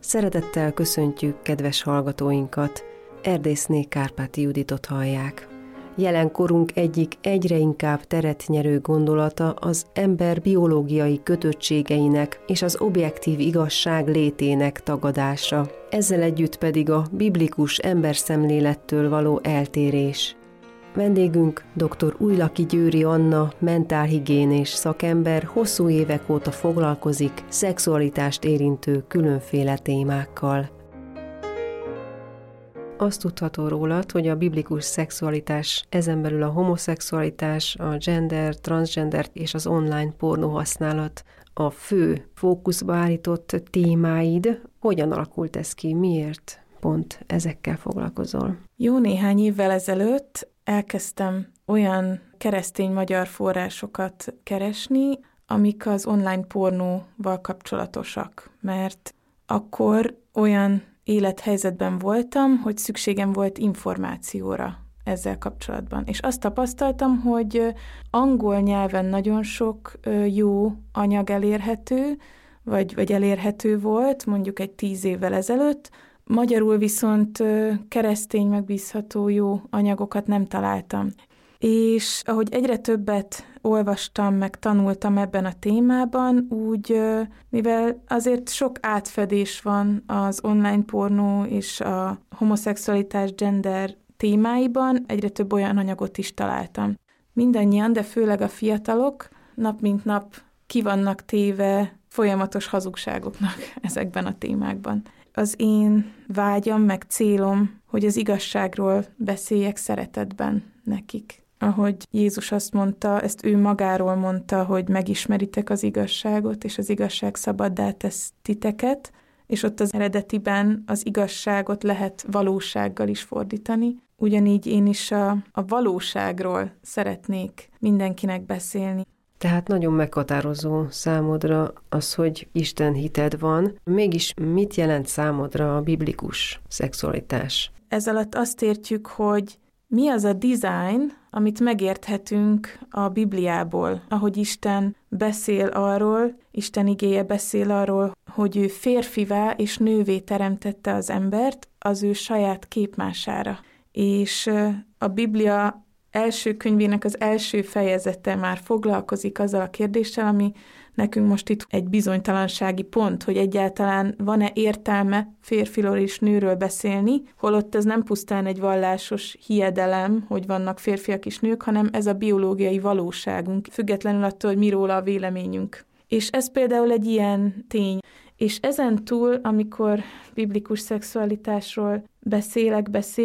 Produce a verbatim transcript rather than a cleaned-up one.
Szeretettel köszöntjük kedves hallgatóinkat, Erdészné Kárpáti Juditot hallják. Jelenkorunk egyik egyre inkább teret nyerő gondolata az ember biológiai kötöttségeinek és az objektív igazság létének tagadása. Ezzel együtt pedig a biblikus emberszemlélettől való eltérés. Vendégünk dr. Újlaki Győri Anna, mentálhigiénés szakember, hosszú évek óta foglalkozik szexualitást érintő különféle témákkal. Azt tudható rólad, hogy a biblikus szexualitás, ezen belül a homoszexualitás, a gender, transgender és az online pornó használat a fő fókuszba állított témáid. Hogyan alakult ez ki? Miért pont ezekkel foglalkozol? Jó néhány évvel ezelőtt elkezdtem olyan keresztény magyar forrásokat keresni, amik az online pornóval kapcsolatosak, mert akkor olyan élethelyzetben voltam, hogy szükségem volt információra ezzel kapcsolatban. És azt tapasztaltam, hogy angol nyelven nagyon sok jó anyag elérhető, vagy, vagy elérhető volt, mondjuk egy tíz évvel ezelőtt, magyarul viszont keresztény, megbízható jó anyagokat nem találtam. És ahogy egyre többet olvastam, meg tanultam ebben a témában, úgy, mivel azért sok átfedés van az online pornó és a homoszexualitás, gender témáiban, egyre több olyan anyagot is találtam. Mindannyian, de főleg a fiatalok nap mint nap ki vannak téve folyamatos hazugságoknak ezekben a témákban. Az én vágyam, meg célom, hogy az igazságról beszéljek szeretetben nekik. Ahogy Jézus azt mondta, ezt ő magáról mondta, hogy megismeritek az igazságot, és az igazság szabaddá tesz titeket, és ott az eredetiben az igazságot lehet valósággal is fordítani. Ugyanígy én is a, a valóságról szeretnék mindenkinek beszélni. Tehát nagyon meghatározó számodra az, hogy Isten hited van. Mégis mit jelent számodra a biblikus szexualitás? Ez alatt azt értjük, hogy mi az a design, amit megérthetünk a Bibliából, ahogy Isten beszél arról, Isten igéje beszél arról, hogy ő férfivá és nővé teremtette az embert az ő saját képmására. És a Biblia első könyvének az első fejezete már foglalkozik azzal a kérdéssel, ami nekünk most itt egy bizonytalansági pont, hogy egyáltalán van-e értelme férfiról és nőről beszélni, holott ez nem pusztán egy vallásos hiedelem, hogy vannak férfiak és nők, hanem ez a biológiai valóságunk, függetlenül attól, hogy mi róla a véleményünk. És ez például egy ilyen tény. És ezen túl, amikor biblikus szexualitásról beszélek, beszélek,